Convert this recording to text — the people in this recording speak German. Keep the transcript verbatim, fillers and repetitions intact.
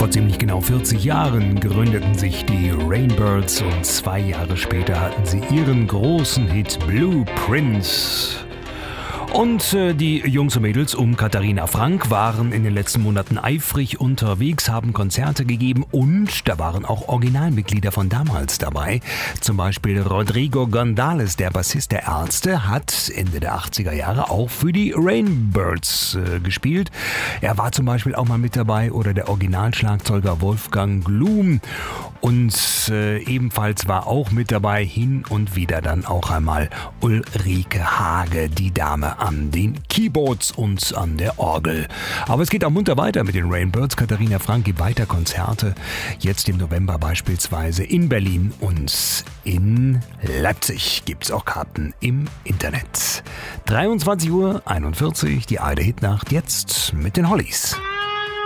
Vor ziemlich genau vierzig Jahren gründeten sich die Rainbirds und zwei Jahre später hatten sie ihren großen Hit Blue Prince. Und äh, die Jungs und Mädels um Katharina Frank waren in den letzten Monaten eifrig unterwegs, haben Konzerte gegeben und da waren auch Originalmitglieder von damals dabei. Zum Beispiel Rodrigo González, der Bassist der Ärzte, hat Ende der achtziger Jahre auch für die Rainbirds äh, gespielt. Er war zum Beispiel auch mal mit dabei oder der Originalschlagzeuger Wolfgang Glum. Und äh, ebenfalls war auch mit dabei hin und wieder dann auch einmal Ulrike Hage, die Dame an den Keyboards und an der Orgel. Aber es geht auch munter weiter mit den Rainbirds. Katharina Frank gibt weiter Konzerte. Jetzt im November beispielsweise in Berlin und in Leipzig gibt es auch Karten im Internet. dreiundzwanzig Uhr einundvierzig, die A R D Hitnacht, jetzt mit den Hollies.